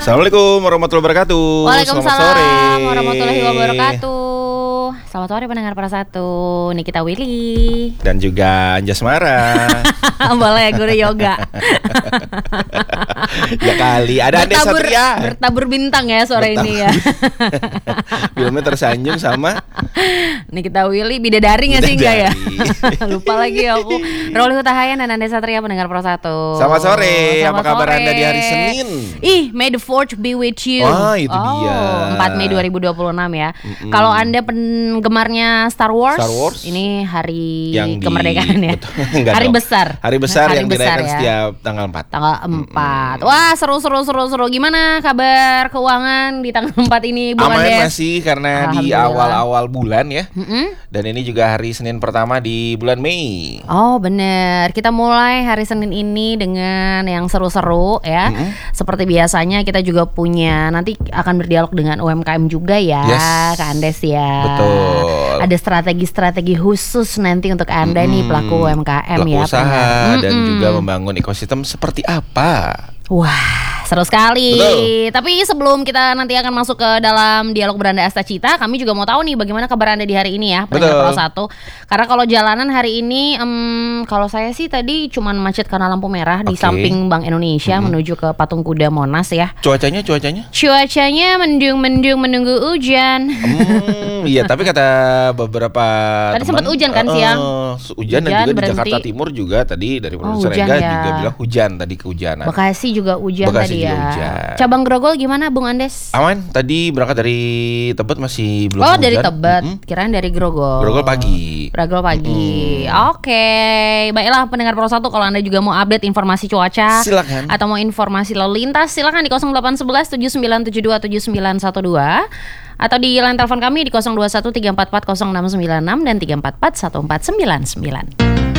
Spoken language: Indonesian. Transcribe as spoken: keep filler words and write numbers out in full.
Assalamualaikum warahmatullahi wabarakatuh. Waalaikumsalam warahmatullahi wabarakatuh. Selamat sore pendengar Para Satu. Nikita Willy dan juga Anjasmara. Boleh guru yoga. Ya kali ada Ande bertabur, Satria. Bertabur bintang ya sore bertabur. Ini ya. Filmnya tersanjung sama Nikita Willy. Bidadari nggak sih enggak ya? Lupa lagi aku. Roli Hutahayan dan Ande Satria pendengar Para Satu. Selamat sore. Selamat Apa kabar sore. Anda di hari Senin? Ih, May the fourth be with you. Wah, itu oh, dia. empat Mei dua ribu dua puluh enam ya. Mm-mm. Kalau Anda penggemarnya Star Wars, Star Wars, ini hari yang di, kemerdekaan ya. Betul, hari dong. besar. Hari besar hari yang besar dirayakan ya. setiap tanggal empat. Tanggal empat. Mm-mm. Wah, seru seru seru seru. Gimana kabar keuangan di tanggal empat ini, Bu Aman Andes? masih karena di awal-awal bulan ya. Mm-mm. Dan ini juga hari Senin pertama di bulan Mei. Oh, bener. Kita mulai hari Senin ini dengan yang seru-seru ya. Mm-hmm. Seperti biasanya kita juga punya, nanti akan berdialog dengan U M K M juga ya, yes. Kak Andes ya. Betul. Ada strategi-strategi khusus nanti untuk Anda mm-hmm. nih pelaku U M K M pelaku ya. usaha mm-hmm. dan juga membangun ekosistem seperti apa. Wah, seru sekali. Betul. Tapi sebelum kita nanti akan masuk ke dalam dialog Beranda Asta Cita, kami juga mau tahu nih bagaimana kabar Anda di hari ini ya, pendengar Pro satu. Karena kalau jalanan hari ini, um, kalau saya sih tadi cuman macet karena lampu merah okay. di samping Bank Indonesia mm-hmm. menuju ke Patung Kuda Monas ya. Cuacanya, cuacanya? Cuacanya mendung-mendung menunggu hujan. Hmm, iya, tapi kata beberapa tadi teman, sempat hujan kan uh, siang. Uh, hujan, dan juga berhenti. Di Jakarta Timur juga tadi dari produser oh, Ega ya. juga bilang hujan tadi kehujanan. Bekasi juga hujan Bekasi tadi juga ya. Hujan. Cabang Grogol gimana Bung Andes? Aman, tadi berangkat dari Tebet masih belum Oh, hujan. dari Tebet, mm-hmm. kirain dari Grogol. Grogol pagi. Grogol pagi. Mm-hmm. Oke, okay. Baiklah pendengar Pro satu, kalau Anda juga mau update informasi cuaca, silakan. Atau mau informasi lalu lintas, silakan di nol delapan satu satu tujuh sembilan tujuh dua tujuh sembilan satu dua atau di line telepon kami di nol dua satu tiga empat empat nol enam sembilan enam dan tiga empat empat satu empat sembilan sembilan.